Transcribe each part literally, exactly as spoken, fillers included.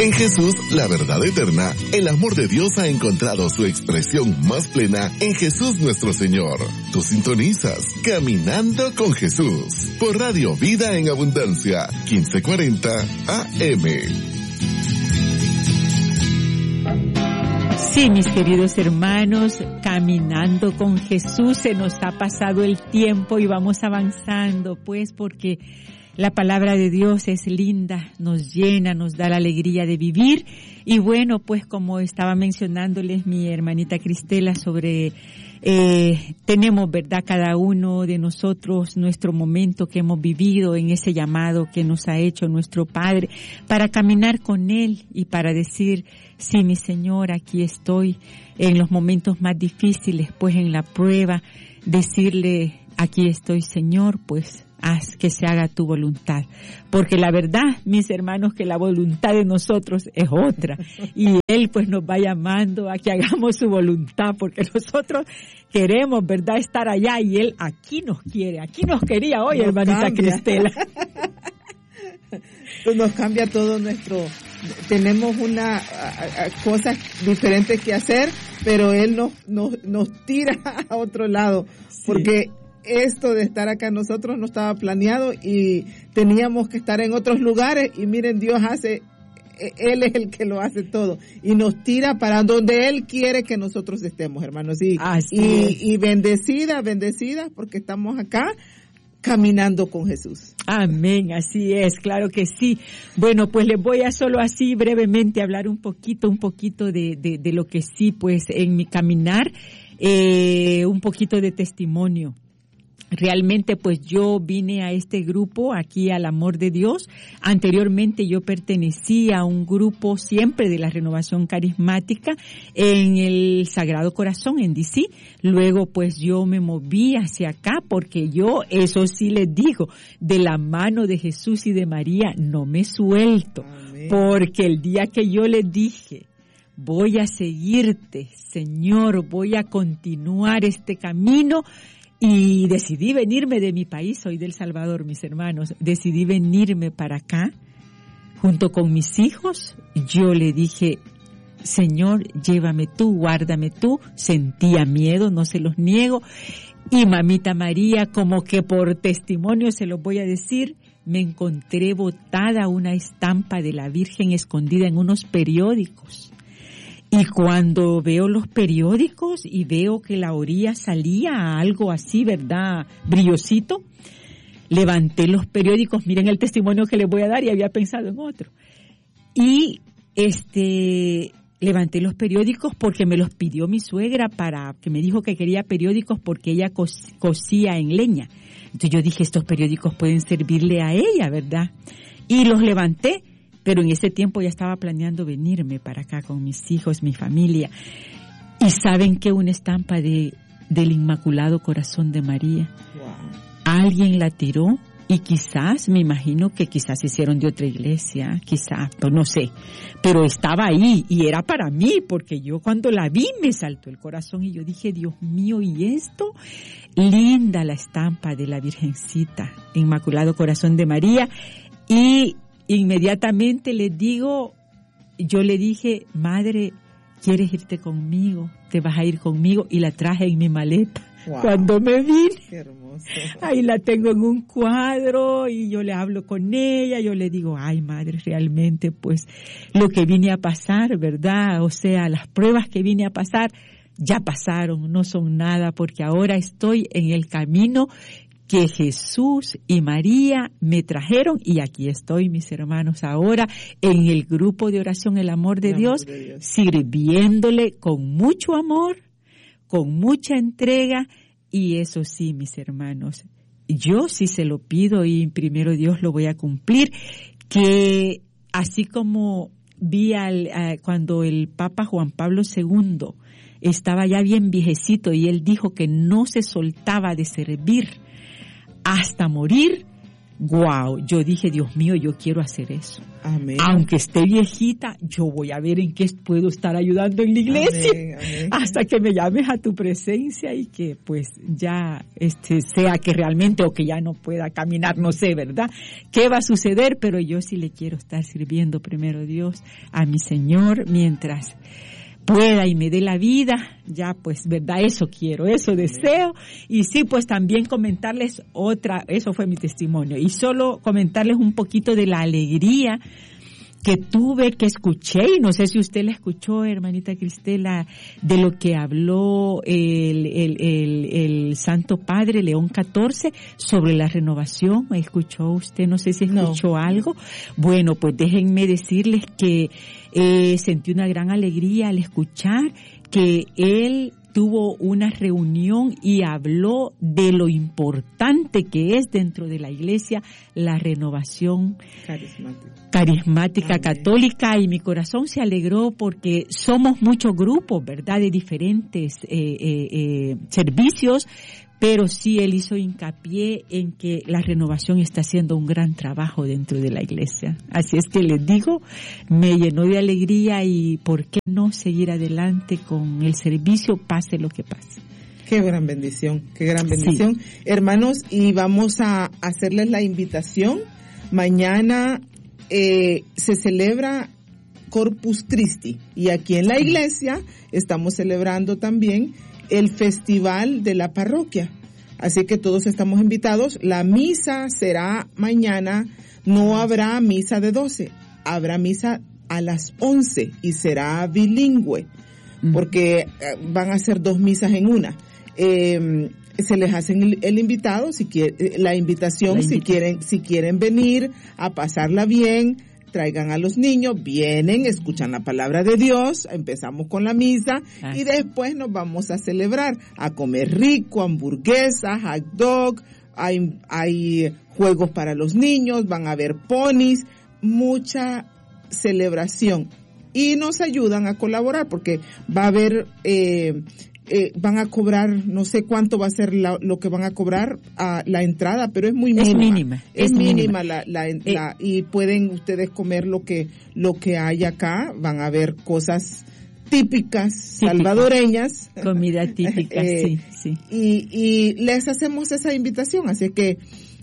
En Jesús, la verdad eterna, el amor de Dios ha encontrado su expresión más plena en Jesús nuestro Señor. Tú sintonizas Caminando con Jesús por Radio Vida en Abundancia, quince cuarenta A M. Sí, mis queridos hermanos, caminando con Jesús, se nos ha pasado el tiempo y vamos avanzando, pues, porque la palabra de Dios es linda, nos llena, nos da la alegría de vivir. Y bueno, pues como estaba mencionándoles mi hermanita Cristela sobre, eh, tenemos, ¿verdad?, cada uno de nosotros nuestro momento que hemos vivido en ese llamado que nos ha hecho nuestro Padre para caminar con Él y para decir, sí, mi Señor, aquí estoy en los momentos más difíciles, pues en la prueba, decirle, aquí estoy, Señor, pues haz que se haga tu voluntad. Porque la verdad, mis hermanos, que la voluntad de nosotros es otra. Y Él pues nos va llamando a que hagamos su voluntad, porque nosotros queremos, ¿verdad?, estar allá y Él aquí nos quiere, aquí nos quería hoy, nos hermanita cambia. Cristela. Nos cambia todo nuestro, tenemos una a, a, cosas diferentes que hacer, pero Él nos, nos, nos tira a otro lado, sí. Porque esto de estar acá nosotros no estaba planeado y teníamos que estar en otros lugares y miren, Dios hace, Él es el que lo hace todo y nos tira para donde Él quiere que nosotros estemos, hermanos. Y, y, y bendecida, bendecida porque estamos acá caminando con Jesús. Amén, así es, claro que sí. Bueno, pues les voy a solo así brevemente hablar un poquito, un poquito de, de, de lo que sí, pues en mi caminar, eh, un poquito de testimonio. Realmente, pues yo vine a este grupo, aquí al Amor de Dios. Anteriormente yo pertenecía a un grupo siempre de la Renovación Carismática en el Sagrado Corazón, en D C. Luego, pues yo me moví hacia acá porque yo, eso sí les digo, de la mano de Jesús y de María no me suelto. Amén. Porque el día que yo les dije, voy a seguirte, Señor, voy a continuar este camino, y decidí venirme de mi país, soy del Salvador, mis hermanos, decidí venirme para acá, junto con mis hijos. Yo le dije, Señor, llévame tú, guárdame tú. Sentía miedo, no se los niego. Y mamita María, como que por testimonio se los voy a decir, me encontré botada una estampa de la Virgen escondida en unos periódicos. Y cuando veo los periódicos y veo que la orilla salía algo así, ¿verdad?, brillosito, levanté los periódicos, miren el testimonio que les voy a dar y había pensado en otro. Y este levanté los periódicos porque me los pidió mi suegra, para que me dijo que quería periódicos porque ella cos, cosía en leña. Entonces yo dije, estos periódicos pueden servirle a ella, ¿verdad? Y los levanté. Pero en ese tiempo ya estaba planeando venirme para acá con mis hijos, mi familia. Y saben que una estampa de del Inmaculado Corazón de María. Wow. Alguien la tiró y quizás, me imagino que quizás hicieron de otra iglesia, quizás, pues no sé. Pero estaba ahí y era para mí, porque yo cuando la vi me saltó el corazón y yo dije, Dios mío, ¿y esto? Linda la estampa de la Virgencita, Inmaculado Corazón de María. Y inmediatamente les digo, yo le dije, madre, ¿quieres irte conmigo? ¿Te vas a ir conmigo? Y la traje en mi maleta. Wow. Cuando me vine, qué hermoso. Ahí la tengo en un cuadro y yo le hablo con ella, yo le digo, ay madre, realmente pues lo que vine a pasar, ¿verdad? O sea, las pruebas que vine a pasar ya pasaron, no son nada, porque ahora estoy en el camino que Jesús y María me trajeron y aquí estoy, mis hermanos, ahora en el grupo de oración El Amor de, el Dios, amor de Dios, sirviéndole con mucho amor, con mucha entrega. Y eso sí, mis hermanos, yo sí se lo pido y primero Dios lo voy a cumplir, que así como vi al, a, cuando el Papa Juan Pablo segundo estaba ya bien viejecito y él dijo que no se soltaba de servir hasta morir, Wow, yo dije, Dios mío, yo quiero hacer eso. Amén. Aunque esté viejita, yo voy a ver en qué puedo estar ayudando en la iglesia. Amén, amén. Hasta que me llames a tu presencia y que pues ya este sea que realmente o que ya no pueda caminar, no sé, ¿verdad? ¿Qué va a suceder? Pero yo sí le quiero estar sirviendo primero Dios a mi Señor mientras pueda y me dé la vida, ya pues, ¿verdad? Eso quiero, eso deseo. Y sí, pues también comentarles otra, eso fue mi testimonio. Y solo comentarles un poquito de la alegría que tuve, que escuché, y no sé si usted la escuchó, hermanita Cristela, de lo que habló el, el, el, el Santo Padre León catorce sobre la renovación. ¿Escuchó usted? No sé si escuchó no. algo. Bueno, pues déjenme decirles que eh, sentí una gran alegría al escuchar que él tuvo una reunión y habló de lo importante que es dentro de la iglesia la renovación carismática, carismática católica, y mi corazón se alegró porque somos muchos grupos, ¿verdad?, de diferentes eh, eh, eh, servicios, pero sí él hizo hincapié en que la renovación está haciendo un gran trabajo dentro de la iglesia. Así es que les digo, me llenó de alegría y por qué no seguir adelante con el servicio, pase lo que pase. Qué gran bendición, qué gran bendición. Sí. Hermanos, y vamos a hacerles la invitación. Mañana eh, se celebra Corpus Christi y aquí en la iglesia estamos celebrando también el festival de la parroquia. Así que todos estamos invitados. La misa será mañana, no habrá misa de doce, habrá misa a las once y será bilingüe, porque van a ser dos misas en una. Eh, se les hace el, el invitado, si quiere, la invitación, la invitación, si quieren, si quieren venir a pasarla bien, traigan a los niños, vienen, escuchan la palabra de Dios, empezamos con la misa ah. y después nos vamos a celebrar, a comer rico, hamburguesas, hot dog, hay, hay juegos para los niños, van a haber ponis, mucha celebración y nos ayudan a colaborar porque va a haber, eh, eh, van a cobrar, no sé cuánto va a ser la, lo que van a cobrar a la entrada, pero es muy mínima. Es mínima. Es, es mínima, mínima la, la, la eh, y pueden ustedes comer lo que, lo que hay acá, van a ver cosas típicas, típica. salvadoreñas. Comida típica, eh, sí, sí. Y, y les hacemos esa invitación, así que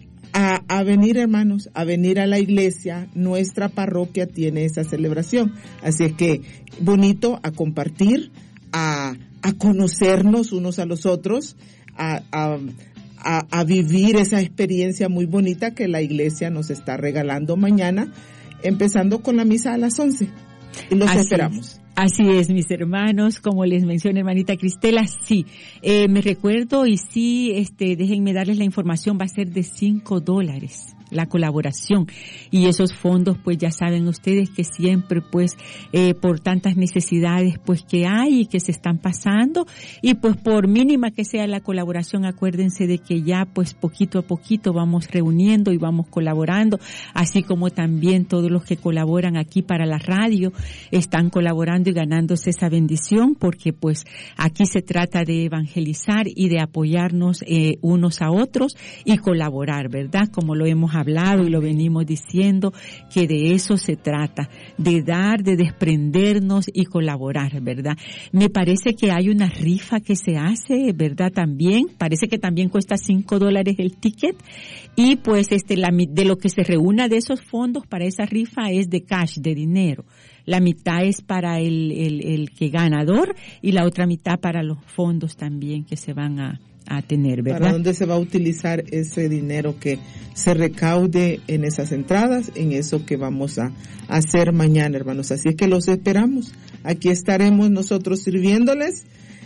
a, a venir, hermanos, a venir a la iglesia, nuestra parroquia tiene esa celebración, así es que bonito a compartir, a a conocernos unos a los otros, a, a, a, a vivir esa experiencia muy bonita que la iglesia nos está regalando mañana, empezando con la misa a las once. Y los Así esperamos. Es. Así es, mis hermanos, como les mencioné, hermanita Cristela, sí, eh, me recuerdo y sí, este, déjenme darles la información, va a ser de cinco dólares. La colaboración, y esos fondos pues ya saben ustedes que siempre pues eh, por tantas necesidades pues que hay y que se están pasando, y pues por mínima que sea la colaboración, acuérdense de que ya pues poquito a poquito vamos reuniendo y vamos colaborando, así como también todos los que colaboran aquí para la radio están colaborando y ganándose esa bendición, porque pues aquí se trata de evangelizar y de apoyarnos eh, unos a otros y colaborar, ¿verdad? Como lo hemos hablado y lo venimos diciendo, que de eso se trata, de dar, de desprendernos y colaborar, ¿verdad? Me parece que hay una rifa que se hace, ¿verdad? También, parece que también cuesta cinco dólares el ticket, y pues este, la, de lo que se reúna de esos fondos para esa rifa es de cash, de dinero. La mitad es para el, el, el que ganador y la otra mitad para los fondos también que se van a a tener, ¿verdad? ¿Para dónde se va a utilizar ese dinero que se recaude en esas entradas? En eso que vamos a hacer mañana, hermanos. Así es que los esperamos. Aquí estaremos nosotros sirviéndoles,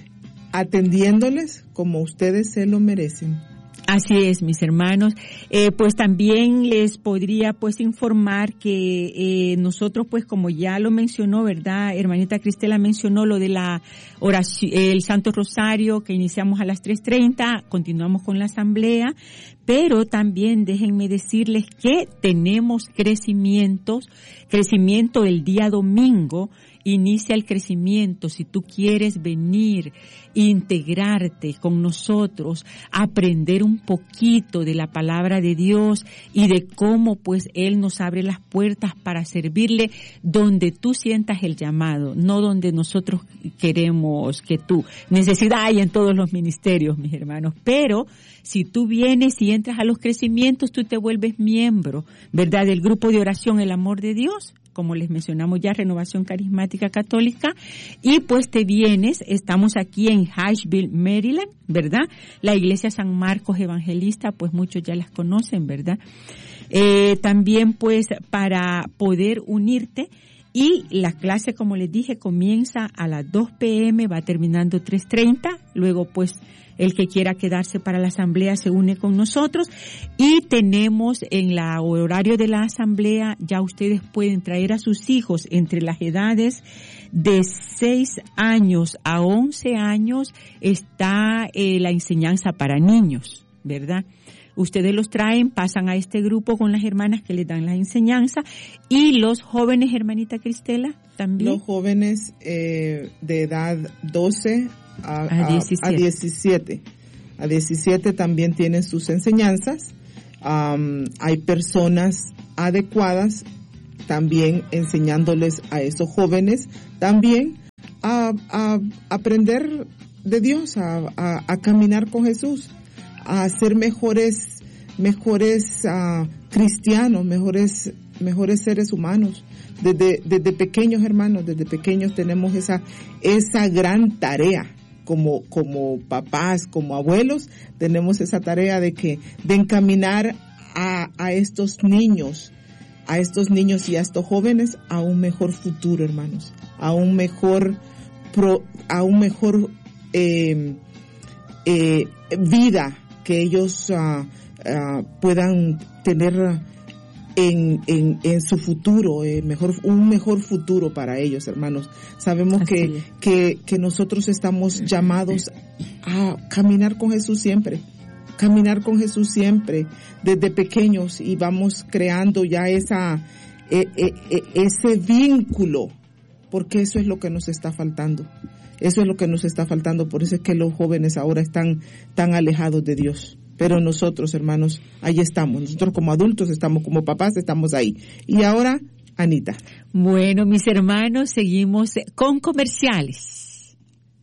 atendiéndoles como ustedes se lo merecen. Así es, mis hermanos. Eh, pues también les podría pues informar que eh, nosotros pues como ya lo mencionó, ¿verdad? Hermanita Cristela mencionó lo de la oración, el Santo Rosario que iniciamos a las tres treinta, continuamos con la asamblea, Pero también déjenme decirles que tenemos crecimientos, crecimiento el día domingo, inicia el crecimiento. Si tú quieres venir, integrarte con nosotros, aprender un poquito de la palabra de Dios y de cómo pues Él nos abre las puertas para servirle donde tú sientas el llamado, no donde nosotros queremos que tú. Necesidad hay en todos los ministerios, mis hermanos, pero si tú vienes y entras a los crecimientos, tú te vuelves miembro, ¿verdad?, del grupo de oración El Amor de Dios, como les mencionamos ya, Renovación Carismática Católica, y pues te vienes, estamos aquí en Asheville, Maryland, ¿verdad? La Iglesia San Marcos Evangelista, pues muchos ya las conocen, ¿verdad? Eh, también pues para poder unirte, y la clase, como les dije, comienza a las dos pe eme, va terminando tres treinta, luego pues el que quiera quedarse para la asamblea se une con nosotros, y tenemos en la horario de la asamblea, ya ustedes pueden traer a sus hijos entre las edades de seis años a once años, está eh, la enseñanza para niños, ¿verdad? Ustedes los traen, pasan a este grupo con las hermanas que les dan la enseñanza, y los jóvenes, hermanita Cristela, también. Los jóvenes eh, de edad doce a, a, diecisiete. a diecisiete. A diecisiete también tienen sus enseñanzas. Um, hay personas adecuadas también enseñándoles a esos jóvenes también a, a aprender de Dios, a, a, a caminar con Jesús, a ser mejores, mejores uh, cristianos, mejores, mejores seres humanos. Desde, desde pequeños, hermanos, desde pequeños tenemos esa, esa gran tarea. Como, como papás, como abuelos, tenemos esa tarea de que, de encaminar a, a estos niños, a estos niños y a estos jóvenes a un mejor futuro, hermanos, a un mejor, pro, a un mejor, eh, eh, vida que ellos uh, uh, puedan tener en, en, en su futuro, eh, mejor, un mejor futuro para ellos, hermanos. Sabemos que, que, que nosotros estamos llamados a caminar con Jesús siempre, caminar con Jesús siempre, desde pequeños, y vamos creando ya esa, eh, eh, eh, ese vínculo, porque eso es lo que nos está faltando. Eso es lo que nos está faltando, por eso es que los jóvenes ahora están tan alejados de Dios. Pero nosotros, hermanos, ahí estamos. Nosotros como adultos estamos, como papás estamos ahí. Y ahora, Anita. Bueno, mis hermanos, seguimos con comerciales.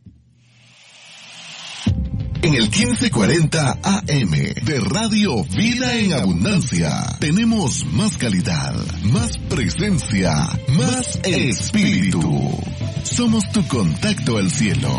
En el quince cuarenta A M de Radio Vida en Abundancia tenemos más calidad, más presencia, más espíritu. Somos tu contacto al cielo.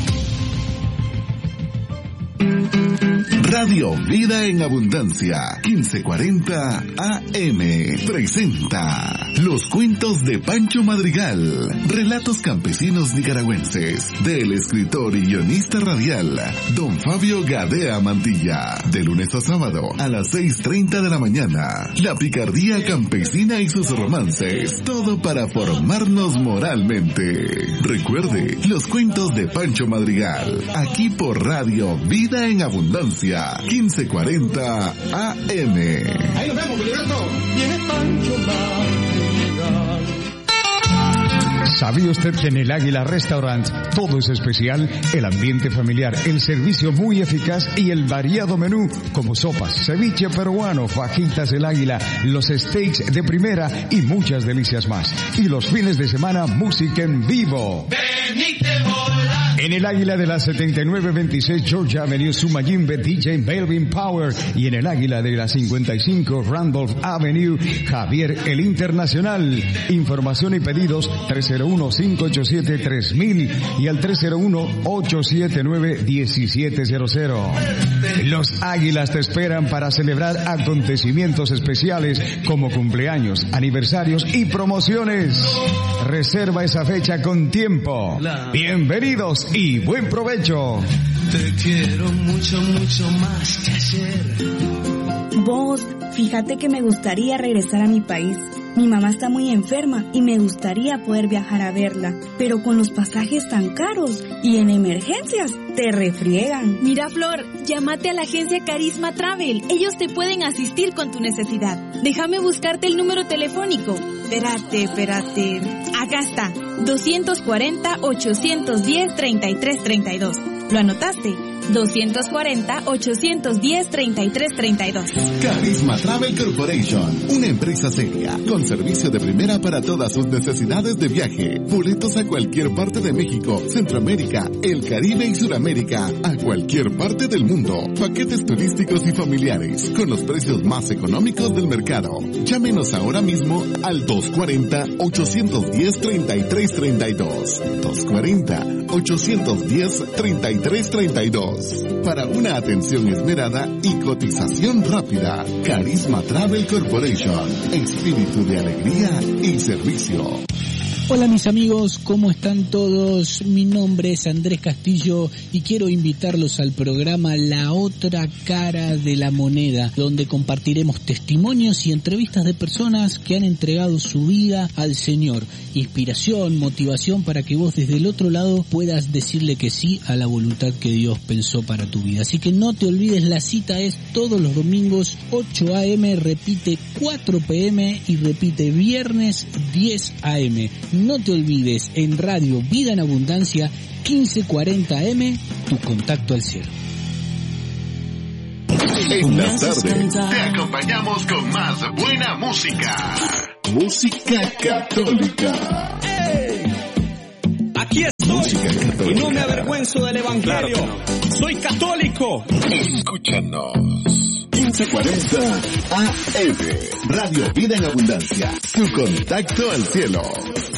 Radio Vida en Abundancia, quince cuarenta A M, presenta Los Cuentos de Pancho Madrigal, relatos campesinos nicaragüenses, del escritor y guionista radial, don Fabio Gadea Mantilla, de lunes a sábado a las seis treinta de la mañana. La picardía campesina y sus romances, todo para formarnos moralmente. Recuerde, Los Cuentos de Pancho Madrigal, aquí por Radio Vida en Abundancia, quince cuarenta A M. Ahí nos vemos, Gilberto. Viene Pancho Madrigal. ¿Sabía usted que en el Águila Restaurant todo es especial? El ambiente familiar, el servicio muy eficaz y el variado menú como sopas, ceviche peruano, fajitas del Águila, los steaks de primera y muchas delicias más. Y los fines de semana, música en vivo. En el Águila de la setenta y nueve veintiséis Georgia Avenue, Sumayimbe, D J Melvin Power. Y en el Águila de la cincuenta y cinco Randolph Avenue, Javier el Internacional. Información y pedidos tres cero uno, cinco ocho siete, tres mil y al tres cero uno, ocho siete nueve, uno siete cero cero. Los Águilas te esperan para celebrar acontecimientos especiales como cumpleaños, aniversarios y promociones. Reserva esa fecha con tiempo. Bienvenidos y buen provecho. Te quiero mucho, mucho más que ayer. Vos, fíjate que me gustaría regresar a mi país. Mi mamá está muy enferma y me gustaría poder viajar a verla, pero con los pasajes tan caros y en emergencias te refriegan. Mira, Flor, llámate a la agencia Carisma Travel. Ellos te pueden asistir con tu necesidad. Déjame buscarte el número telefónico. Espérate, espérate. Acá está. dos cuarenta, ochocientos diez, treinta y tres treinta y dos. ¿Lo anotaste? dos cuarenta, ochocientos diez, treinta y tres treinta y dos. Carisma Travel Corporation, una empresa seria, con servicio de primera para todas sus necesidades de viaje. Boletos a cualquier parte de México, Centroamérica, el Caribe y Sudamérica, a cualquier parte del mundo. Paquetes turísticos y familiares, con los precios más económicos del mercado. Llámenos ahora mismo al dos cuarenta, ochocientos diez, treinta y tres treinta y dos. dos cuarenta, ochocientos diez, treinta y tres treinta y dos. Para una atención esmerada y cotización rápida. Carisma Travel Corporation. Espíritu de alegría y servicio. Hola mis amigos, ¿cómo están todos? Mi nombre es Andrés Castillo y quiero invitarlos al programa La Otra Cara de la Moneda, donde compartiremos testimonios y entrevistas de personas que han entregado su vida al Señor. Inspiración, motivación para que vos desde el otro lado puedas decirle que sí a la voluntad que Dios pensó para tu vida. Así que no te olvides, la cita es todos los domingos ocho a eme, repite cuatro pe eme y repite viernes diez a eme. No te olvides, en Radio Vida en Abundancia, quince cuarenta a eme, tu contacto al cielo. En las tardes te acompañamos con más buena música. Música católica. ¡Hey! Aquí estoy Música católica. y no me avergüenzo del evangelio. Claro no. Soy católico. Escúchanos. quince cuarenta A M. Radio Vida en Abundancia. Tu contacto al cielo.